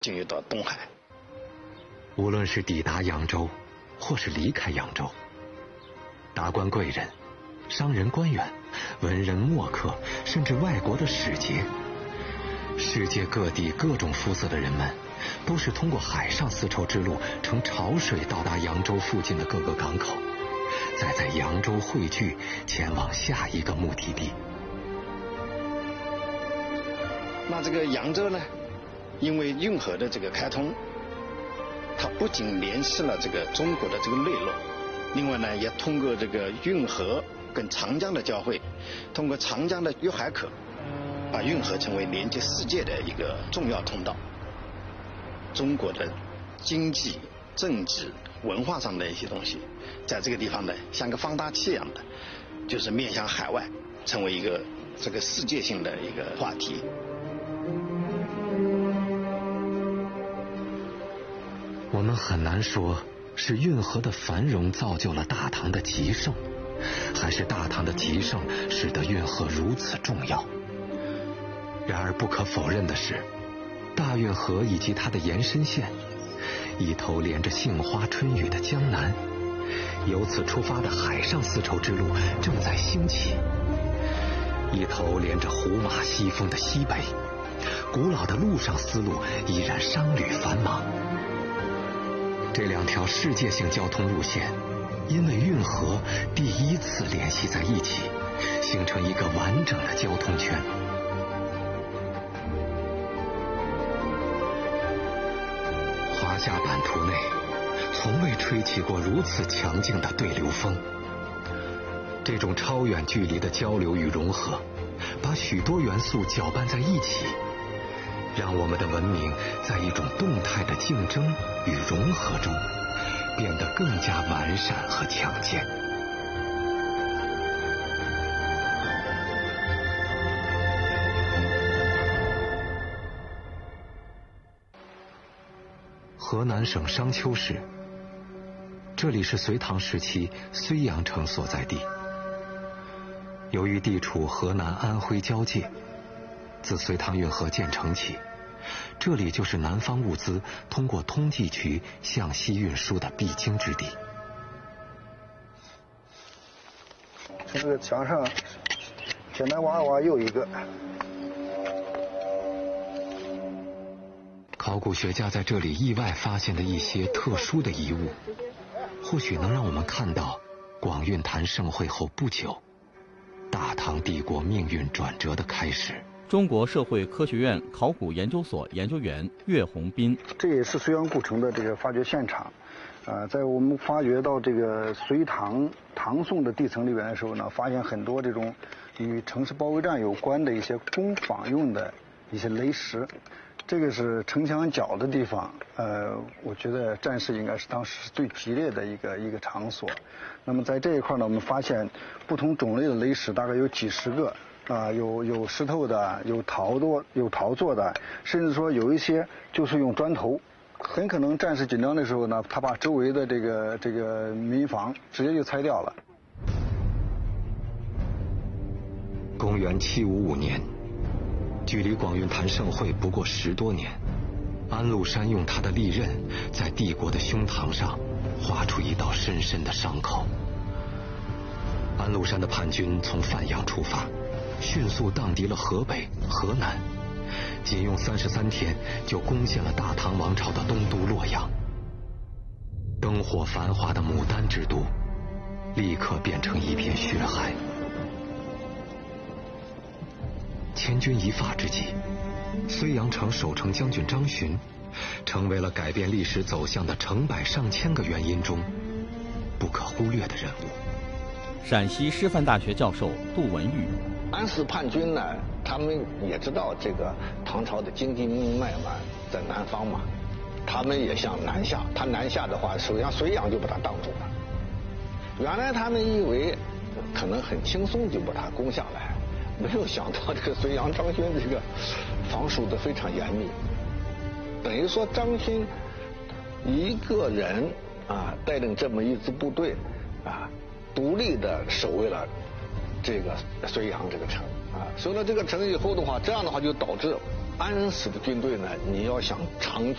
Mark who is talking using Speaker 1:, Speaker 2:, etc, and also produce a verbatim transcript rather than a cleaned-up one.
Speaker 1: 进入到东海。
Speaker 2: 无论是抵达扬州，或是离开扬州，达官贵人、商人官员、文人墨客，甚至外国的使节，世界各地各种肤色的人们，都是通过海上丝绸之路乘潮水到达扬州附近的各个港口，再在扬州汇聚，前往下一个目的地。
Speaker 1: 那这个扬州呢，因为运河的这个开通，它不仅联系了这个中国的这个内陆，另外呢，也通过这个运河跟长江的交汇，通过长江的约海口，把运河成为连接世界的一个重要通道。中国的经济、政治、文化上的一些东西，在这个地方呢，像个放大器一样的，就是面向海外，成为一个这个世界性的一个话题。
Speaker 2: 我们很难说是运河的繁荣造就了大唐的极盛，还是大唐的极盛使得运河如此重要。然而不可否认的是，大运河以及它的延伸线，一头连着杏花春雨的江南，由此出发的海上丝绸之路正在兴起；一头连着胡马西风的西北，古老的陆上丝路依然商旅繁忙。这两条世界性交通路线，因为运河第一次联系在一起，形成一个完整的交通圈。华夏版图内，从未吹起过如此强劲的对流风。这种超远距离的交流与融合，把许多元素搅拌在一起，让我们的文明在一种动态的竞争与融合中，变得更加完善和强健。河南省商丘市，这里是隋唐时期睢阳城所在地。由于地处河南安徽交界，自隋唐运河建成起，这里就是南方物资通过通济渠向西运输的必经之地。
Speaker 3: 从这个墙上简单挖一挖又一个。
Speaker 2: 考古学家在这里意外发现的一些特殊的遗物，或许能让我们看到广运坛盛会后不久，大唐帝国命运转折的开始。
Speaker 4: 中国社会科学院考古研究所研究员岳宏斌，
Speaker 3: 这也是睢阳故城的这个发掘现场。呃，在我们发掘到这个隋唐、唐宋的地层里边的时候呢，发现很多这种与城市包围战有关的一些攻防用的一些雷石。这个是城墙角的地方，呃，我觉得战事应该是当时最激烈的一个一个场所。那么在这一块呢，我们发现不同种类的雷石大概有几十个。啊，有有石头的，有陶做有陶做的，甚至说有一些就是用砖头。很可能战事紧张的时候呢，他把周围的这个这个民房直接就拆掉了。
Speaker 2: 公元七五五年，距离广运坛盛会不过十多年，安禄山用他的利刃在帝国的胸膛上划出一道深深的伤口。安禄山的叛军从范阳出发，迅速荡涤了河北、河南，仅用三十三天就攻陷了大唐王朝的东都洛阳。灯火繁华的牡丹之都，立刻变成一片血海。千钧一发之际，睢阳城守城将军张巡，成为了改变历史走向的成百上千个原因中不可忽略的人物。
Speaker 4: 陕西师范大学教授杜文玉，
Speaker 5: 安史叛军呢，他们也知道这个唐朝的经济命脉嘛，在南方嘛，他们也想南下。他南下的话，首先睢阳就把他挡住了。原来他们以为可能很轻松就把他攻下来，没有想到这个睢阳张勋这个防守的非常严密，等于说张勋一个人啊带领这么一支部队啊，独立的守卫了这个睢阳这个城啊，守了这个城以后的话，这样的话就导致安史的军队呢，你要想长